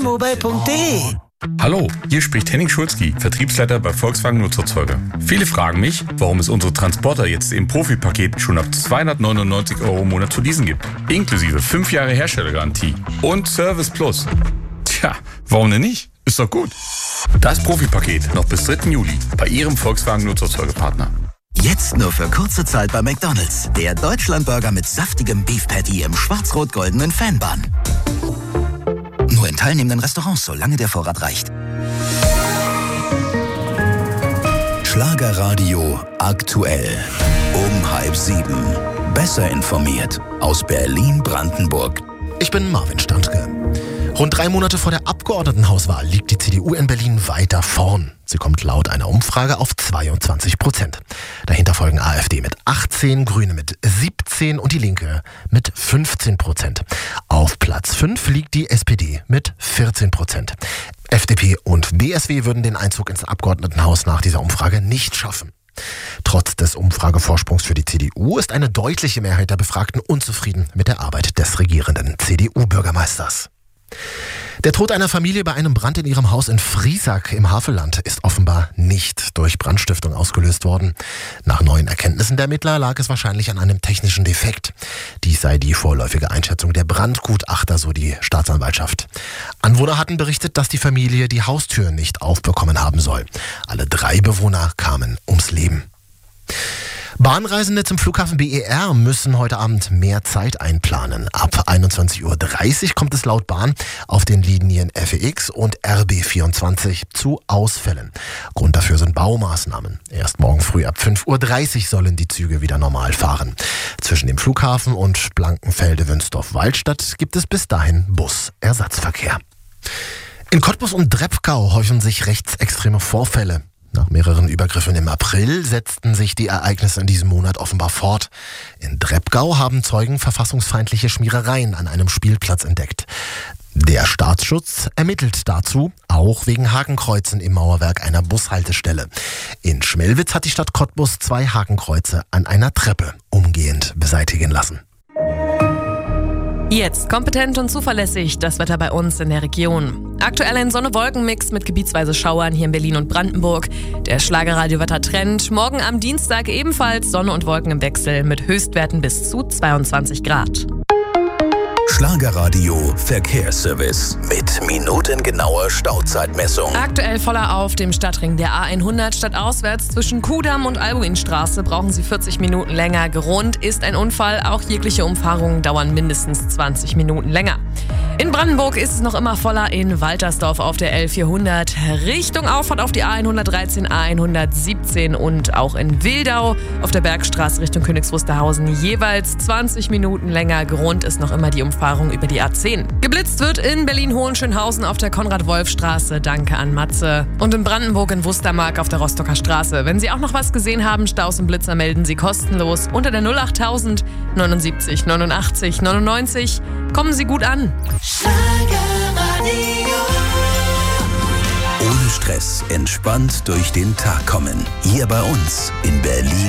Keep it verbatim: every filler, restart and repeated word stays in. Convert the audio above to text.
mobile punkt de. Hallo, hier spricht Henning Schulzki, Vertriebsleiter bei Volkswagen Nutzerzeuger. Viele fragen mich, warum es unsere Transporter jetzt im Profipaket schon ab zweihundertneunundneunzig Euro im Monat zu leasen gibt. Inklusive fünf Jahre Herstellergarantie und Service Plus. Tja, warum denn nicht? Ist doch gut. Das Profipaket noch bis dritten Juli bei Ihrem Volkswagen Nutzerzeugerpartner. Jetzt nur für kurze Zeit bei McDonald's. Der Deutschlandburger mit saftigem Beef Patty im schwarz-rot-goldenen Fanbun. Nur in teilnehmenden Restaurants, solange der Vorrat reicht. Schlagerradio aktuell. Um halb sieben. Besser informiert. Aus Berlin-Brandenburg. Ich bin Marvin Standke. Rund drei Monate vor der Abgeordnetenhauswahl liegt die C D U in Berlin weiter vorn. Sie kommt laut einer Umfrage auf zweiundzwanzig Prozent. Dahinter folgen AfD mit achtzehn, Grüne mit siebzehn und die Linke mit fünfzehn Prozent. Auf Platz fünf liegt die S P D mit vierzehn Prozent. F D P und B S W würden den Einzug ins Abgeordnetenhaus nach dieser Umfrage nicht schaffen. Trotz des Umfragevorsprungs für die C D U ist eine deutliche Mehrheit der Befragten unzufrieden mit der Arbeit des regierenden C D U-Bürgermeisters. Der Tod einer Familie bei einem Brand in ihrem Haus in Friesack im Havelland ist offenbar nicht durch Brandstiftung ausgelöst worden. Nach neuen Erkenntnissen der Ermittler lag es wahrscheinlich an einem technischen Defekt. Dies sei die vorläufige Einschätzung der Brandgutachter, so die Staatsanwaltschaft. Anwohner hatten berichtet, dass die Familie die Haustür nicht aufbekommen haben soll. Alle drei Bewohner kamen ums Leben. Bahnreisende zum Flughafen B E R müssen heute Abend mehr Zeit einplanen. Ab einundzwanzig Uhr dreißig kommt es laut Bahn auf den Linien F E X und R B vierundzwanzig zu Ausfällen. Grund dafür sind Baumaßnahmen. Erst morgen früh ab fünf Uhr dreißig sollen die Züge wieder normal fahren. Zwischen dem Flughafen und Blankenfelde-Wünsdorf-Waldstadt gibt es bis dahin Busersatzverkehr. In Cottbus und Dreppgau häufen sich rechtsextreme Vorfälle. Nach mehreren Übergriffen im April setzten sich die Ereignisse in diesem Monat offenbar fort. In Dreppgau haben Zeugen verfassungsfeindliche Schmierereien an einem Spielplatz entdeckt. Der Staatsschutz ermittelt dazu, auch wegen Hakenkreuzen im Mauerwerk einer Bushaltestelle. In Schmelwitz hat die Stadt Cottbus zwei Hakenkreuze an einer Treppe umgehend beseitigen lassen. Jetzt kompetent und zuverlässig das Wetter bei uns in der Region. Aktuell ein Sonne-Wolken-Mix mit gebietsweise Schauern hier in Berlin und Brandenburg. Der Schlagerradio-Wetter-Trend. Morgen am Dienstag ebenfalls Sonne und Wolken im Wechsel mit Höchstwerten bis zu zweiundzwanzig Grad. Schlagerradio Verkehrsservice mit minutengenauer Stauzeitmessung. Aktuell voller auf dem Stadtring der A hundert. Stadtauswärts zwischen Kudamm und Albuinstraße brauchen Sie vierzig Minuten länger. Grund ist ein Unfall. Auch jegliche Umfahrungen dauern mindestens zwanzig Minuten länger. In Brandenburg ist es noch immer voller in Waltersdorf auf der L vierhundert. Richtung Auffahrt auf die A hundertdreizehn, A hundertsiebzehn und auch in Wildau auf der Bergstraße Richtung Königs Wusterhausen jeweils zwanzig Minuten länger. Grund ist noch immer die Umfahrung über die A zehn. Geblitzt wird in Berlin-Hohenschönhausen auf der Konrad-Wolf-Straße. Danke an Matze. Und in Brandenburg in Wustermark auf der Rostocker Straße. Wenn Sie auch noch was gesehen haben, Staus und Blitzer melden Sie kostenlos unter der null achttausend neunundsiebzig neunundachtzig neunundneunzig. Kommen Sie gut an. Ohne Stress, entspannt durch den Tag kommen. Hier bei uns in Berlin.